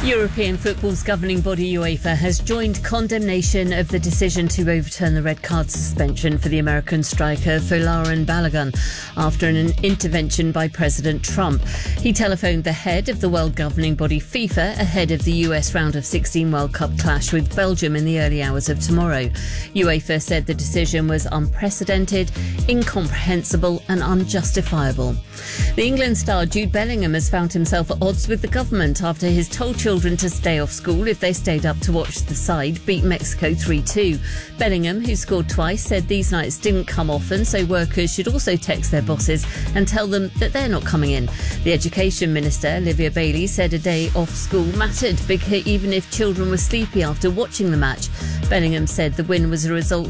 European football's governing body UEFA has joined condemnation of the decision to overturn the red card suspension for the American striker Folarin Balogun after an intervention by President Trump. He telephoned the head of the world governing body FIFA ahead of the US round of 16 World Cup clash with Belgium in the early hours of tomorrow. UEFA said the decision was unprecedented, incomprehensible and unjustifiable. The England star Jude Bellingham has found himself at odds with the government after he's told children to stay off school if they stayed up to watch the side beat Mexico 3-2. Bellingham, who scored twice, said these nights didn't come often, so workers should also text their bosses and tell them that they're not coming in. The Education Minister, Olivia Bailey, said a day off school mattered, because even if children were sleepy after watching the match. Bellingham said the win was a result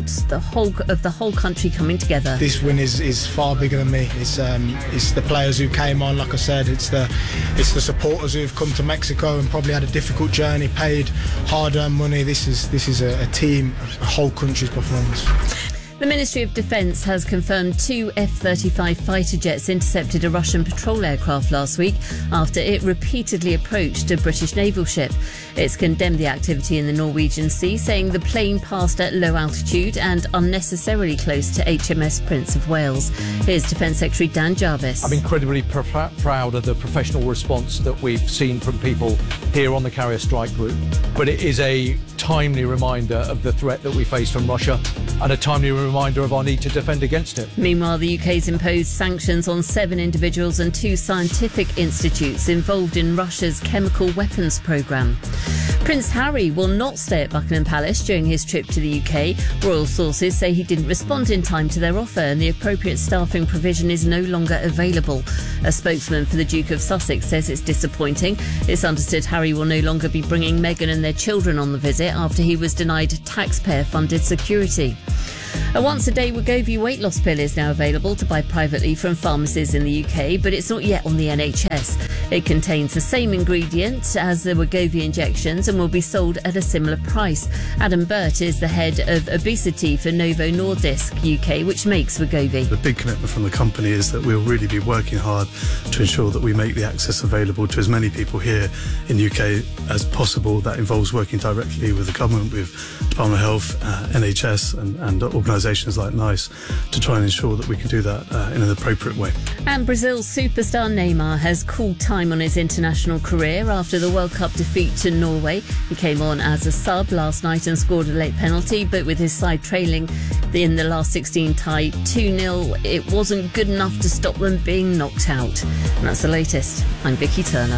of the whole country coming together. This win is far bigger than me. It's the players who came on, like I said, it's the supporters who've come to Mexico and probably had a difficult journey, paid hard-earned money. This is a team, a whole country's performance. The Ministry of Defence has confirmed 2 F-35 fighter jets intercepted a Russian patrol aircraft last week after it repeatedly approached a British naval ship. It's condemned the activity in the Norwegian Sea, saying the plane passed at low altitude and unnecessarily close to HMS Prince of Wales. Here's Defence Secretary Dan Jarvis. I'm incredibly proud of the professional response that we've seen from people here on the Carrier Strike Group, but it is a timely reminder of the threat that we face from Russia and a timely reminder of our need to defend against it. Meanwhile, the UK's imposed sanctions on 7 individuals and 2 scientific institutes involved in Russia's chemical weapons programme. Prince Harry will not stay at Buckingham Palace during his trip to the UK. Royal sources say he didn't respond in time to their offer and the appropriate staffing provision is no longer available. A spokesman for the Duke of Sussex says it's disappointing. It's understood Harry will no longer be bringing Meghan and their children on the visit after he was denied taxpayer-funded security. A once-a-day Wegovy weight loss pill is now available to buy privately from pharmacies in the UK, but it's not yet on the NHS. It contains the same ingredients as the Wegovy injections and will be sold at a similar price. Adam Burt is the head of obesity for Novo Nordisk UK, which makes Wegovy. The big commitment from the company is that we'll really be working hard to ensure that we make the access available to as many people here in the UK as possible. That involves working directly with the government, with Department of Health, NHS and organisations like NICE to try and ensure that we can do that in an appropriate way. And Brazil's superstar Neymar has called time on his international career after the World Cup defeat to Norway. He came on as a sub last night and scored a late penalty, but with his side trailing in the last 16 tie 2-0, it wasn't good enough to stop them being knocked out. And that's the latest. I'm Vicky Turner.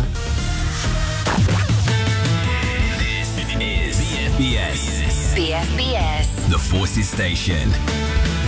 This is BFBS. BFBS. The Forces Station.